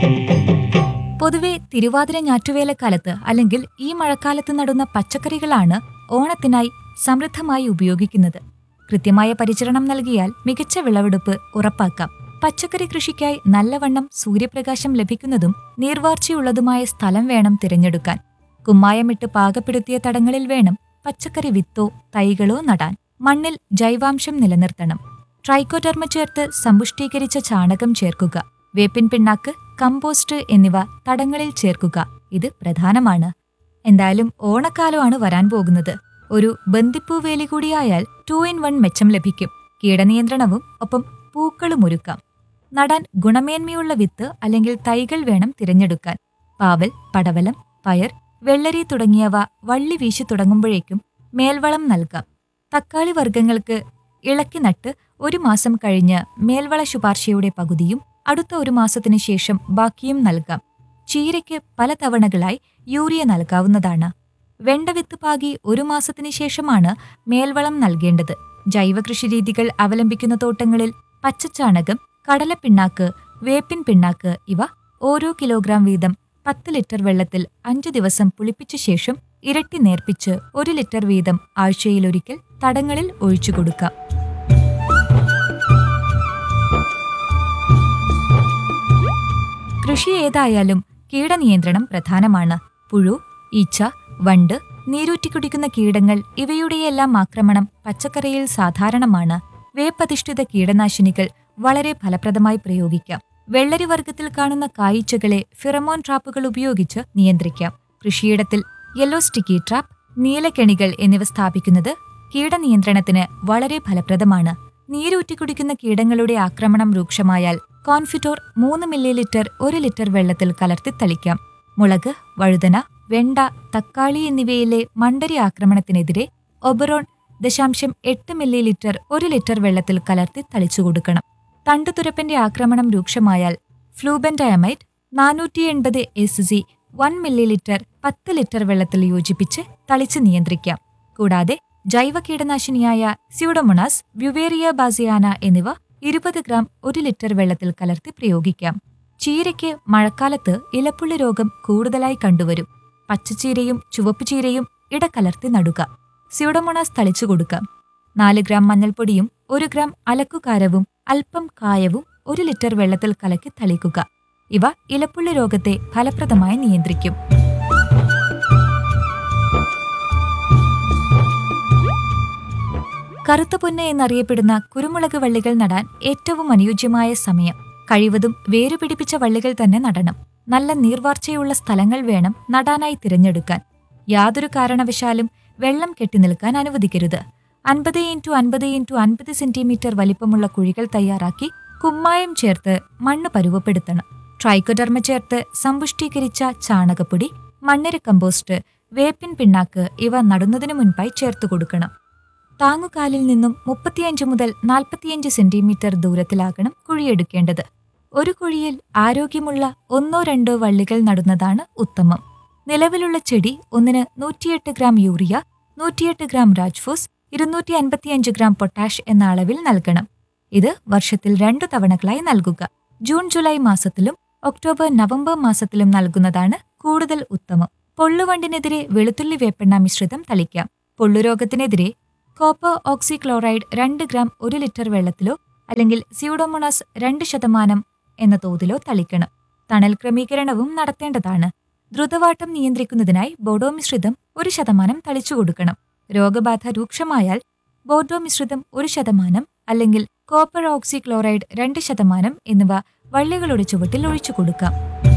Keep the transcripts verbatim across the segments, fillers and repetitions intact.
പൊതുവെ തിരുവാതിര ഞാറ്റുവേലക്കാലത്ത് അല്ലെങ്കിൽ ഈ മഴക്കാലത്ത് നടുന്ന പച്ചക്കറികളാണ് ഓണത്തിനായി സമൃദ്ധമായി ഉപയോഗിക്കുന്നത്. കൃത്യമായ പരിചരണം നൽകിയാൽ മികച്ച വിളവെടുപ്പ് ഉറപ്പാക്കാം. പച്ചക്കറി കൃഷിക്കായി നല്ലവണ്ണം സൂര്യപ്രകാശം ലഭിക്കുന്നതും നീർവാർച്ചയുള്ളതുമായ സ്ഥലം വേണം തിരഞ്ഞെടുക്കാൻ. കുമ്മായമിട്ട് പാകപ്പെടുത്തിയ തടങ്ങളിൽ വേണം പച്ചക്കറി വിത്തോ തൈകളോ നടാൻ. മണ്ണിൽ ജൈവാംശം നിലനിർത്തണം. ട്രൈക്കോഡെർമ ചേർത്ത് സമ്പുഷ്ടീകരിച്ച ചാണകം ചേർക്കുക. വേപ്പിൻ പിണ്ണാക്ക്, കമ്പോസ്റ്റ് എന്നിവ തടങ്ങളിൽ ചേർക്കുക. ഇത് പ്രധാനമാണ്. എന്തായാലും ഓണക്കാലമാണ് വരാൻ പോകുന്നത്. ഒരു ബന്ദിപ്പൂവേലി കൂടിയായാൽ ടു ഇൻ വൺ മെച്ചം ലഭിക്കും. കീടനിയന്ത്രണവും ഒപ്പം പൂക്കളും ഒരുക്കാം. നടാൻ ഗുണമേന്മയുള്ള വിത്ത് അല്ലെങ്കിൽ തൈകൾ വേണം തിരഞ്ഞെടുക്കാൻ. പാവൽ, പടവലം, പയർ, വെള്ളരി തുടങ്ങിയവ വള്ളി വീശി തുടങ്ങുമ്പോഴേക്കും മേൽവളം നൽകാം. തക്കാളി വർഗ്ഗങ്ങൾക്ക് ഇളക്കി നട്ട് ഒരു മാസം കഴിഞ്ഞ് മേൽവള ശുപാർശയുടെ പകുതിയും അടുത്ത ഒരു മാസത്തിനു ശേഷം ബാക്കിയും നൽകാം. ചീരയ്ക്ക് പല തവണകളായി യൂറിയ നൽകാവുന്നതാണ്. വെണ്ടവിത്ത് പാകി ഒരു മാസത്തിനു ശേഷമാണ് മേൽവളം നൽകേണ്ടത്. ജൈവ കൃഷിരീതികൾ അവലംബിക്കുന്ന തോട്ടങ്ങളിൽ പച്ചച്ചാണകം, കടലപ്പിണ്ണാക്ക്, വേപ്പിൻ പിണ്ണാക്ക് ഇവ ഓരോ കിലോഗ്രാം വീതം പത്ത് ലിറ്റർ വെള്ളത്തിൽ അഞ്ചു ദിവസം പുളിപ്പിച്ച ശേഷം ഇരട്ടി നേർപ്പിച്ച് ഒരു ലിറ്റർ വീതം ആഴ്ചയിലൊരിക്കൽ തടങ്ങളിൽ ഒഴിച്ചുകൊടുക്കാം. കൃഷി ഏതായാലും കീടനിയന്ത്രണം പ്രധാനമാണ്. പുഴു, ഈച്ച, വണ്ട്, നീരൂറ്റിക്കുടിക്കുന്ന കീടങ്ങൾ ഇവയുടെയെല്ലാം ആക്രമണം പച്ചക്കറിയിൽ സാധാരണമാണ്. വേപ്പധിഷ്ഠിത കീടനാശിനികൾ വളരെ ഫലപ്രദമായി പ്രയോഗിക്കാം. വെള്ളരി വർഗത്തിൽ കാണുന്ന കായ്ച്ചകളെ ഫിറമോൺ ട്രാപ്പുകൾ ഉപയോഗിച്ച് നിയന്ത്രിക്കാം. കൃഷിയിടത്തിൽ യെല്ലോ സ്റ്റിക്കി ട്രാപ്പ്, നീലക്കെണികൾ എന്നിവ സ്ഥാപിക്കുന്നത് കീടനിയന്ത്രണത്തിന് വളരെ ഫലപ്രദമാണ്. നീരൂറ്റിക്കുടിക്കുന്ന കീടങ്ങളുടെ ആക്രമണം രൂക്ഷമായാൽ കോൺഫിറ്റോർ മൂന്ന് മില്ലി ലിറ്റർ ഒരു ലിറ്റർ വെള്ളത്തിൽ കലർത്തി തളിക്കാം. മുളക്, വഴുതന, വെണ്ട, തക്കാളി എന്നിവയിലെ മണ്ടരി ആക്രമണത്തിനെതിരെ ഒബറോൺ ദശാംശം എട്ട് മില്ലി ലിറ്റർ ഒരു ലിറ്റർ വെള്ളത്തിൽ കലർത്തി തളിച്ചു കൊടുക്കണം. തണ്ടുതുരപ്പന്റെ ആക്രമണം രൂക്ഷമായാൽ ഫ്ലൂബെൻഡയമൈഡ് നാനൂറ്റി എൺപത് S C one milli litre പത്ത് ലിറ്റർ വെള്ളത്തിൽ യോജിപ്പിച്ച് തളിച്ച് നിയന്ത്രിക്കാം. കൂടാതെ ജൈവ കീടനാശിനിയായ സ്യൂഡോമോണാസ്, ബ്യുവേറിയ ബാസിയാന എന്നിവ ഇരുപത് ഗ്രാം ഒരു ലിറ്റർ വെള്ളത്തിൽ കലർത്തി പ്രയോഗിക്കാം. ചീരയ്ക്ക് മഴക്കാലത്ത് ഇലപ്പുള്ളി രോഗം കൂടുതലായി കണ്ടുവരും. പച്ചച്ചീരയും ചുവപ്പുചീരയും ഇടകലർത്തി നടുക. സ്യൂഡോമോണാസ് തളിച്ചു കൊടുക്കാം. നാല് ഗ്രാം മഞ്ഞൾപ്പൊടിയും ഒരു ഗ്രാം അലക്കുകാരവും അല്പം കായവും ഒരു ലിറ്റർ വെള്ളത്തിൽ കലക്കി തളിക്കുക. ഇവ ഇലപ്പുള്ളി രോഗത്തെ ഫലപ്രദമായി നിയന്ത്രിക്കും. കറുത്ത പൊന്ന് എന്നറിയപ്പെടുന്ന കുരുമുളക് വള്ളികൾ നടാൻ ഏറ്റവും അനുയോജ്യമായ സമയം. കഴിവതും വേരുപിടിപ്പിച്ച വള്ളികൾ തന്നെ നടണം. നല്ല നീർവാർച്ചയുള്ള സ്ഥലങ്ങൾ വേണം നടാനായി തിരഞ്ഞെടുക്കാൻ. യാതൊരു കാരണവശാലും വെള്ളം കെട്ടിനിൽക്കാൻ അനുവദിക്കരുത്. അൻപത് ഇൻറ്റു അൻപത് ഇൻറ്റു അൻപത് സെന്റിമീറ്റർ വലിപ്പമുള്ള കുഴികൾ തയ്യാറാക്കി കുമ്മായം ചേർത്ത് മണ്ണ് പരുവപ്പെടുത്തണം. ട്രൈക്കോഡെർമ ചേർത്ത് സമ്പുഷ്ടീകരിച്ച ചാണകപ്പൊടി, മണ്ണിര കമ്പോസ്റ്റ്, വേപ്പിൻ പിണ്ണാക്ക് ഇവ നടുന്നതിനു മുൻപായി ചേർത്ത് കൊടുക്കണം. താങ്ങുകാലിൽ നിന്നും മുപ്പത്തിയഞ്ച് മുതൽ നാൽപ്പത്തിയഞ്ച് സെന്റിമീറ്റർ ദൂരത്തിലാകണം കുഴിയെടുക്കേണ്ടത്. ഒരു കുഴിയിൽ ആരോഗ്യമുള്ള ഒന്നോ രണ്ടോ വള്ളികൾ നടുന്നതാണ് ഉത്തമം. നിലവിലുള്ള ചെടി ഒന്നിന് നൂറ്റിയെട്ട് ഗ്രാം യൂറിയ, നൂറ്റിയെട്ട് ഗ്രാം രാജ്ഫോസ്, ഇരുന്നൂറ്റി അൻപത്തിയഞ്ച് ഗ്രാം പൊട്ടാഷ് എന്ന അളവിൽ നൽകണം. ഇത് വർഷത്തിൽ രണ്ടു തവണകളായി നൽകുക. ജൂൺ ജൂലൈ മാസത്തിലും ഒക്ടോബർ നവംബർ മാസത്തിലും നൽകുന്നതാണ് കൂടുതൽ ഉത്തമം. പൊള്ളുവണ്ടിനെതിരെ വെളുത്തുള്ളി വേപ്പെണ്ണ മിശ്രിതം തളിക്കാം. പൊള്ളുരോഗത്തിനെതിരെ കോപ്പർ ഓക്സിക്ലോറൈഡ് രണ്ട് ഗ്രാം ഒരു ലിറ്റർ വെള്ളത്തിലോ അല്ലെങ്കിൽ സ്യൂഡോമോണാസ് രണ്ട് ശതമാനം എന്ന തോതിലോ തളിക്കണം. തണൽ ക്രമീകരണവും നടത്തേണ്ടതാണ്. ദ്രുതവാട്ടം നിയന്ത്രിക്കുന്നതിനായി ബോഡോ മിശ്രിതം ഒരു ശതമാനം തളിച്ചു കൊടുക്കണം. രോഗബാധ രൂക്ഷമായാൽ ബോഡോ മിശ്രിതം ഒരു ശതമാനം അല്ലെങ്കിൽ കോപ്പർ ഓക്സിക്ലോറൈഡ് രണ്ട് ശതമാനം എന്നിവ വള്ളികളുടെ ചുവട്ടിൽ ഒഴിച്ചു കൊടുക്കാം.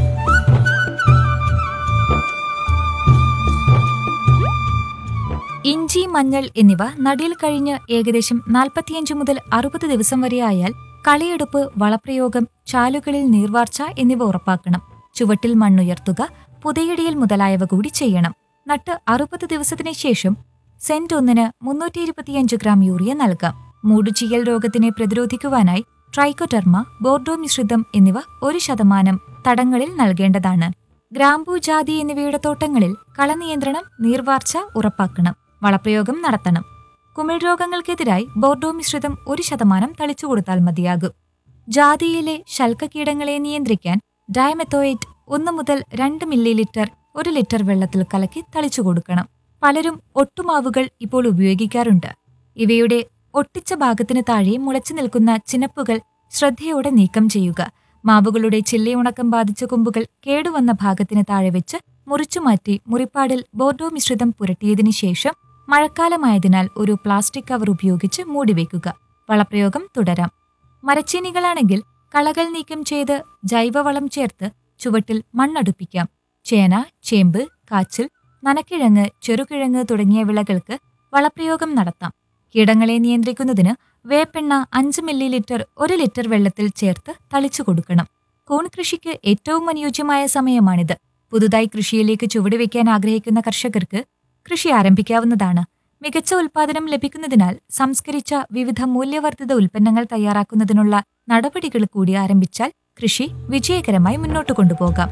ഇഞ്ചി, മഞ്ഞൾ എന്നിവ നടിയിൽ കഴിഞ്ഞ് ഏകദേശം നാൽപ്പത്തിയഞ്ച് മുതൽ അറുപത് ദിവസം വരെ ആയാൽ കളയെടുപ്പ്, വളപ്രയോഗം, ചാലുകളിൽ നീർവാർച്ച എന്നിവ ഉറപ്പാക്കണം. ചുവട്ടിൽ മണ്ണുയർത്തുക, പുതയിടിയൽ മുതലായവ കൂടി ചെയ്യണം. നട്ട് അറുപത് ദിവസത്തിന് ശേഷം സെന്റ് ഒന്നിന് മുന്നൂറ്റി ഇരുപത്തിയഞ്ച് ഗ്രാം യൂറിയ നൽകാം. മൂടുചീയൽ രോഗത്തിനെ പ്രതിരോധിക്കുവാനായി ട്രൈക്കോഡെർമ, ബോർഡോ മിശ്രിതം എന്നിവ ഒരു ശതമാനം തടങ്ങളിൽ നൽകേണ്ടതാണ്. ഗ്രാമ്പൂ, ജാതി എന്നിവയുടെ തോട്ടങ്ങളിൽ കളനിയന്ത്രണം, നീർവാർച്ച ഉറപ്പാക്കണം. വളപ്രയോഗം നടത്തണം. കുമിൾ രോഗങ്ങൾക്കെതിരായി ബോർഡോ മിശ്രിതം ഒരു ശതമാനം തളിച്ചു കൊടുത്താൽ മതിയാകും. ജാതിയിലെ ശൽക്കകീടങ്ങളെ നിയന്ത്രിക്കാൻ ഡയമത്തോയേറ്റ് ഒന്ന് മുതൽ രണ്ട് മില്ലി ലിറ്റർ ഒരു ലിറ്റർ വെള്ളത്തിൽ കലക്കി തളിച്ചു കൊടുക്കണം. പലരും ഒട്ടുമാവുകൾ ഇപ്പോൾ ഉപയോഗിക്കാറുണ്ട്. ഇവയുടെ ഒട്ടിച്ച ഭാഗത്തിന് താഴെ മുളച്ചു നിൽക്കുന്ന ചിനപ്പുകൾ ശ്രദ്ധയോടെ നീക്കം ചെയ്യുക. മാവുകളുടെ ചില്ലയുണക്കം ബാധിച്ച കൊമ്പുകൾ കേടുവന്ന ഭാഗത്തിന് താഴെ വെച്ച് മുറിച്ചുമാറ്റി മുറിപ്പാടിൽ ബോർഡോ മിശ്രിതം പുരട്ടിയതിനു ശേഷം മഴക്കാലമായതിനാൽ ഒരു പ്ലാസ്റ്റിക് കവർ ഉപയോഗിച്ച് മൂടിവെക്കുക. വളപ്രയോഗം തുടരാം. മരച്ചീനികളാണെങ്കിൽ കളകൾ നീക്കം ചെയ്ത് ജൈവവളം ചേർത്ത് ചുവട്ടിൽ മണ്ണടുപ്പിക്കാം. ചേന, ചേമ്പ്, കാച്ചിൽ, നനക്കിഴങ്ങ്, ചെറുകിഴങ്ങ് തുടങ്ങിയ വിളകൾക്ക് വളപ്രയോഗം നടത്താം. കീടങ്ങളെ നിയന്ത്രിക്കുന്നതിന് വേപ്പെണ്ണ അഞ്ച് മില്ലി ലിറ്റർ ഒരു ലിറ്റർ വെള്ളത്തിൽ ചേർത്ത് തളിച്ചു കൊടുക്കണം. കൂൺ കൃഷിക്ക് ഏറ്റവും അനുയോജ്യമായ സമയമാണിത്. പുതുതായി കൃഷിയിലേക്ക് ചുവടുവെക്കാൻ ആഗ്രഹിക്കുന്ന കർഷകർക്ക് കൃഷി ആരംഭിക്കാവുന്നതാണ്. മികച്ച ഉൽപാദനം ലഭിക്കുന്നതിനാൽ സംസ്കരിച്ച വിവിധ മൂല്യവർദ്ധിത ഉൽപ്പന്നങ്ങൾ തയ്യാറാക്കുന്നതിനുള്ള നടപടികൾ കൂടി ആരംഭിച്ചാൽ കൃഷി വിജയകരമായി മുന്നോട്ടു കൊണ്ടുപോകാം.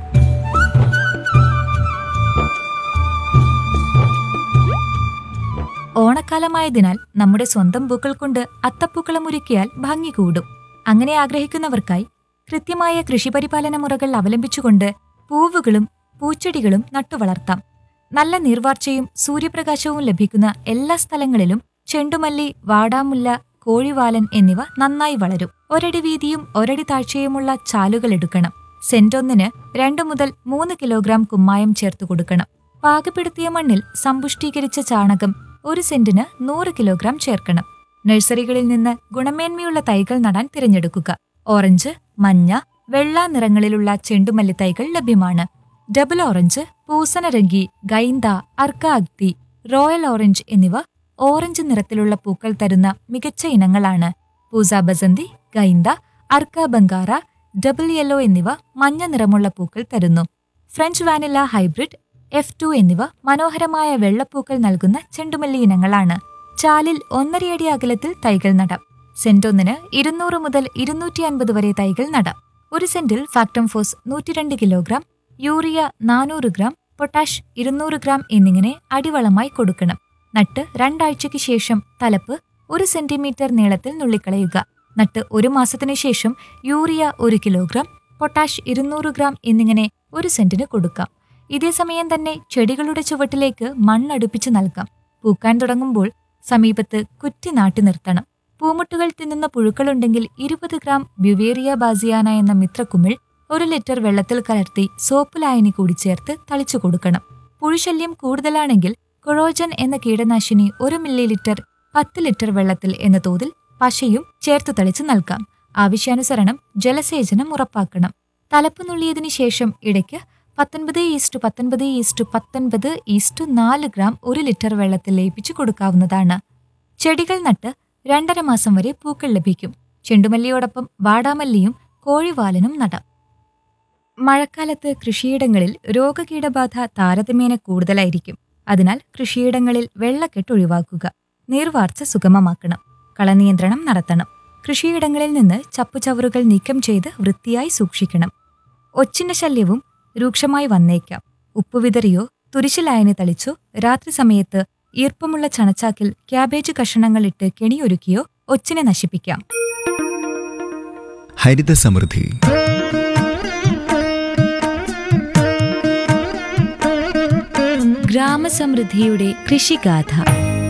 ഓണക്കാലമായതിനാൽ നമ്മുടെ സ്വന്തം പൂക്കൾ കൊണ്ട് അത്തപ്പൂക്കളം ഒരുക്കിയാൽ ഭംഗി കൂടും. അങ്ങനെ ആഗ്രഹിക്കുന്നവർക്കായി കൃത്യമായ കൃഷിപരിപാലന മുറകൾ അവലംബിച്ചുകൊണ്ട് പൂവുകളും പൂച്ചെടികളും നട്ടുവളർത്താം. നല്ല നീർവാർച്ചയും സൂര്യപ്രകാശവും ലഭിക്കുന്ന എല്ലാ സ്ഥലങ്ങളിലും ചെണ്ടുമല്ലി, വാടാമുല്ല, കോഴിവാലൻ എന്നിവ നന്നായി വളരും. ഒരടി വീതിയും ഒരടി താഴ്ചയുമുള്ള ചാലുകൾ എടുക്കണം. സെന്റൊന്നിന് രണ്ടു മുതൽ മൂന്ന് കിലോഗ്രാം കുമ്മായം ചേർത്ത് കൊടുക്കണം. പാകപ്പെടുത്തിയ മണ്ണിൽ സമ്പുഷ്ടീകരിച്ച ചാണകം ഒരു സെന്റിന് നൂറ് കിലോഗ്രാം ചേർക്കണം. നഴ്സറികളിൽ നിന്ന് ഗുണമേന്മയുള്ള തൈകൾ നടാൻ തിരഞ്ഞെടുക്കുക. ഓറഞ്ച്, മഞ്ഞ, വെള്ള നിറങ്ങളിലുള്ള ചെണ്ടുമല്ലി തൈകൾ ലഭ്യമാണ്. Double orange, പൂസനരംഗി, Gainda, Arka അഗ്തി, royal orange എന്നിവ ഓറഞ്ച് നിറത്തിലുള്ള പൂക്കൾ തരുന്ന മികച്ച ഇനങ്ങളാണ്. പൂസ ബസന്തി, ഗൈന്ത, അർക്ക ബംഗാറ, ഡബിൾ യെല്ലോ എന്നിവ മഞ്ഞ നിറമുള്ള പൂക്കൾ തരുന്നു. French vanilla hybrid, F to എന്നിവ മനോഹരമായ വെള്ളപ്പൂക്കൾ നൽകുന്ന ചെണ്ടുമല്ലി ഇനങ്ങളാണ്. ചാലിൽ ഒന്നരയടി അകലത്തിൽ തൈകൾ നടാം. സെന്റൊന്നിന് ഇരുന്നൂറ് മുതൽ ഇരുന്നൂറ്റി അൻപത് വരെ തൈകൾ നടാം. ഒരു സെന്റിൽ ഫാക്ടംഫോസ് നൂറ്റിരണ്ട് കിലോഗ്രാം, യൂറിയ നാനൂറ് ഗ്രാം, പൊട്ടാഷ് ഇരുന്നൂറ് ഗ്രാം എന്നിങ്ങനെ അടിവളമായി കൊടുക്കണം. നട്ട് രണ്ടാഴ്ചയ്ക്ക് ശേഷം തലപ്പ് ഒരു സെന്റിമീറ്റർ നീളത്തിൽ നുള്ളിക്കളയുക. നട്ട് ഒരു മാസത്തിനു ശേഷം യൂറിയ ഒരു കിലോഗ്രാം, പൊട്ടാഷ് ഇരുന്നൂറ് ഗ്രാം എന്നിങ്ങനെ ഒരു സെന്റിന് കൊടുക്കാം. ഇതേസമയം തന്നെ ചെടികളുടെ ചുവട്ടിലേക്ക് മണ്ണടുപ്പിച്ച് നൽകാം. പൂക്കാൻ തുടങ്ങുമ്പോൾ സമീപത്ത് കുറ്റി നാട്ടി നിർത്തണം. പൂമുട്ടുകൾ തിന്നുന്ന പുഴുക്കളുണ്ടെങ്കിൽ ഇരുപത് ഗ്രാം ബ്യുവേറിയ ബാസിയാന എന്ന മിത്രക്കുമിൾ ഒരു ലിറ്റർ വെള്ളത്തിൽ കലർത്തി സോപ്പ് ലായനി കൂടി ചേർത്ത് തളിച്ചു കൊടുക്കണം. പുഴുശല്യം കൂടുതലാണെങ്കിൽ കൊറോജൻ എന്ന കീടനാശിനി ഒരു മില്ലി ലിറ്റർ പത്ത് ലിറ്റർ വെള്ളത്തിൽ എന്ന തോതിൽ പശയും ചേർത്ത് തളിച്ചു നൽകാം. ആവശ്യാനുസരണം ജലസേചനം ഉറപ്പാക്കണം. തലപ്പ് നുള്ളിയതിനു ശേഷം ഇടയ്ക്ക് പത്തൊൻപത് ഈസ്റ്റു പത്തൊൻപത് ഈസ്റ്റു പത്തൊൻപത് ഈസ്റ്റു നാല് ഗ്രാം ഒരു ലിറ്റർ വെള്ളത്തിൽ ലയിപ്പിച്ചു കൊടുക്കാവുന്നതാണ്. ചെടികൾ നട്ട് രണ്ടര മാസം വരെ പൂക്കൾ ലഭിക്കും. ചെണ്ടുമല്ലിയോടൊപ്പം വാടാമല്ലിയും കോഴിവാലനും നടാം. മഴക്കാലത്ത് കൃഷിയിടങ്ങളിൽ രോഗകീടബാധ താരതമ്യേന കൂടുതലായിരിക്കും. അതിനാൽ കൃഷിയിടങ്ങളിൽ വെള്ളക്കെട്ട് ഒഴിവാക്കുക. നീർവാർച്ച സുഗമമാക്കണം. കളനിയന്ത്രണം നടത്തണം. കൃഷിയിടങ്ങളിൽ നിന്ന് ചപ്പുചവറുകൾ നീക്കം ചെയ്ത് വൃത്തിയായി സൂക്ഷിക്കണം. ഒച്ചിന്റെ ശല്യവും രൂക്ഷമായി വന്നേക്കാം. ഉപ്പുവിതറിയോ തുരിശിലായനി തളിച്ചോ രാത്രി സമയത്ത് ഈർപ്പമുള്ള ചണച്ചാക്കിൽ ക്യാബേജ് കഷണങ്ങളിട്ട് കെണിയൊരുക്കിയോ ഒച്ചിനെ നശിപ്പിക്കാം. ഹരിത സമൃദ്ധി. ഗ്രാമസമൃദ്ധിയുടെ കൃഷിഗാഥ.